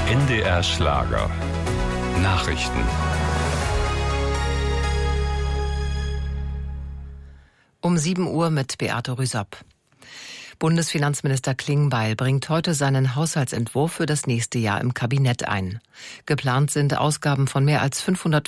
NDR Schlager. Nachrichten. Um 7 Uhr mit Beate Rüsop. Bundesfinanzminister Klingbeil bringt heute seinen Haushaltsentwurf für das nächste Jahr im Kabinett ein. Geplant sind Ausgaben von mehr als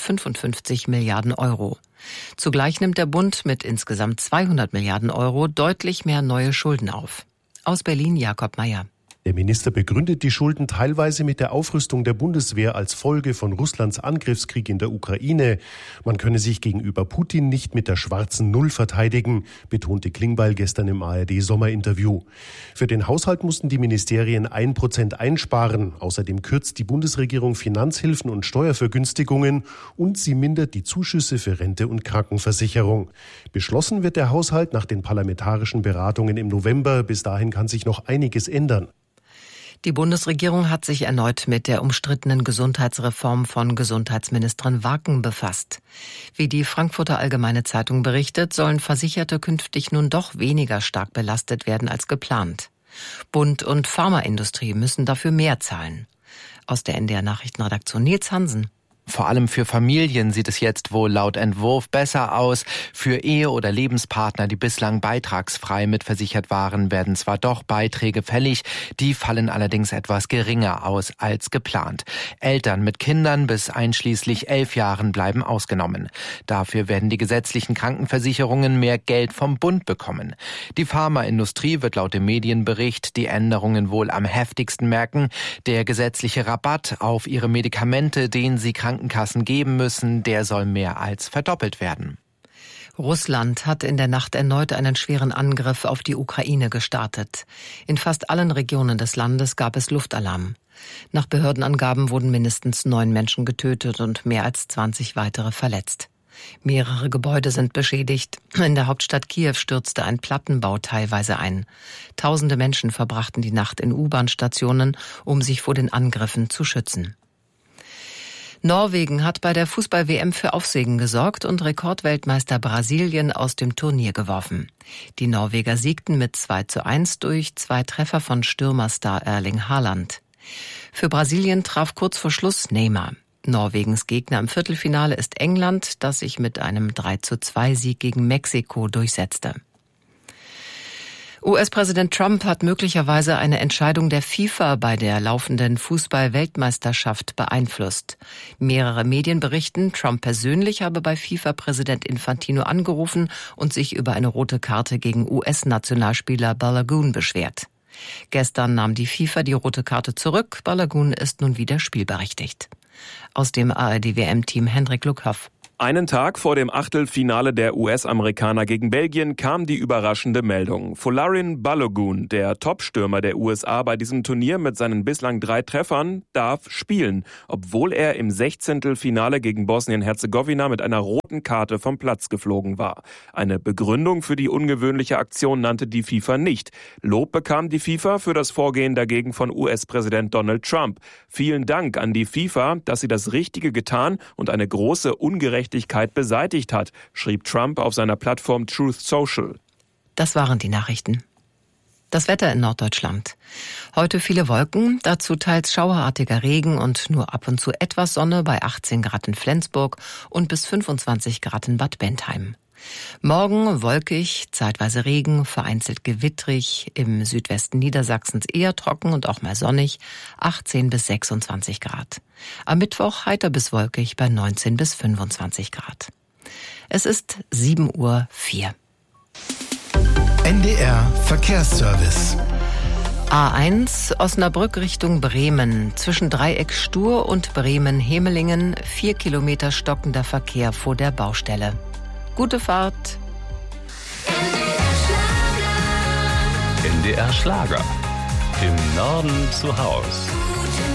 555 Milliarden Euro. Zugleich nimmt der Bund mit insgesamt 200 Milliarden Euro deutlich mehr neue Schulden auf. Aus Berlin Jakob Mayer. Der Minister begründet die Schulden teilweise mit der Aufrüstung der Bundeswehr als Folge von Russlands Angriffskrieg in der Ukraine. Man könne sich gegenüber Putin nicht mit der schwarzen Null verteidigen, betonte Klingbeil gestern im ARD-Sommerinterview. Für den Haushalt mussten die Ministerien 1% einsparen. Außerdem kürzt die Bundesregierung Finanzhilfen und Steuervergünstigungen und sie mindert die Zuschüsse für Rente und Krankenversicherung. Beschlossen wird der Haushalt nach den parlamentarischen Beratungen im November. Bis dahin kann sich noch einiges ändern. Die Bundesregierung hat sich erneut mit der umstrittenen Gesundheitsreform von Gesundheitsministerin Waken befasst. Wie die Frankfurter Allgemeine Zeitung berichtet, sollen Versicherte künftig nun doch weniger stark belastet werden als geplant. Bund und Pharmaindustrie müssen dafür mehr zahlen. Aus der NDR Nachrichtenredaktion Nils Hansen. Vor allem für Familien sieht es jetzt wohl laut Entwurf besser aus. Für Ehe- oder Lebenspartner, die bislang beitragsfrei mitversichert waren, werden zwar doch Beiträge fällig, die fallen allerdings etwas geringer aus als geplant. Eltern mit Kindern bis einschließlich 11 Jahren bleiben ausgenommen. Dafür werden die gesetzlichen Krankenversicherungen mehr Geld vom Bund bekommen. Die Pharmaindustrie wird laut dem Medienbericht die Änderungen wohl am heftigsten merken. Der gesetzliche Rabatt auf ihre Medikamente, den sie Krankenkassen geben müssen, der soll mehr als verdoppelt werden. Russland hat in der Nacht erneut einen schweren Angriff auf die Ukraine gestartet. In fast allen Regionen des Landes gab es Luftalarm. Nach Behördenangaben wurden mindestens 9 Menschen getötet und mehr als 20 weitere verletzt. Mehrere Gebäude sind beschädigt. In der Hauptstadt Kiew stürzte ein Plattenbau teilweise ein. Tausende Menschen verbrachten die Nacht in U-Bahn-Stationen, um sich vor den Angriffen zu schützen. Norwegen hat bei der Fußball-WM für Aufsehen gesorgt und Rekordweltmeister Brasilien aus dem Turnier geworfen. Die Norweger siegten mit 2:1 durch 2 Treffer von Stürmerstar Erling Haaland. Für Brasilien traf kurz vor Schluss Neymar. Norwegens Gegner im Viertelfinale ist England, das sich mit einem 3:2-Sieg gegen Mexiko durchsetzte. US-Präsident Trump hat möglicherweise eine Entscheidung der FIFA bei der laufenden Fußball-Weltmeisterschaft beeinflusst. Mehrere Medien berichten, Trump persönlich habe bei FIFA-Präsident Infantino angerufen und sich über eine rote Karte gegen US-Nationalspieler Balogun beschwert. Gestern nahm die FIFA die rote Karte zurück. Balogun ist nun wieder spielberechtigt. Aus dem ARD-WM-Team Hendrik Luckhoff. Einen Tag vor dem Achtelfinale der US-Amerikaner gegen Belgien kam die überraschende Meldung. Folarin Balogun, der Topstürmer der USA bei diesem Turnier mit seinen bislang 3 Treffern, darf spielen, obwohl er im 16. gegen Bosnien-Herzegowina mit einer roten Karte vom Platz geflogen war. Eine Begründung für die ungewöhnliche Aktion nannte die FIFA nicht. Lob bekam die FIFA für das Vorgehen dagegen von US-Präsident Donald Trump. Vielen Dank an die FIFA, dass sie das Richtige getan und eine große Ungerechtigkeit beseitigt hat, schrieb Trump auf seiner Plattform Truth Social. Das waren die Nachrichten. Das Wetter in Norddeutschland. Heute viele Wolken, dazu teils schauerartiger Regen und nur ab und zu etwas Sonne bei 18 Grad in Flensburg und bis 25 Grad in Bad Bentheim. Morgen wolkig, zeitweise Regen, vereinzelt gewittrig, im Südwesten Niedersachsens eher trocken und auch mal sonnig, 18 bis 26 Grad. Am Mittwoch heiter bis wolkig bei 19 bis 25 Grad. Es ist 7:04 Uhr. NDR Verkehrsservice. A1 Osnabrück Richtung Bremen. Zwischen Dreieck Stur und Bremen-Hemelingen 4 Kilometer stockender Verkehr vor der Baustelle. Gute Fahrt. NDR Schlager. Im Norden zu Haus.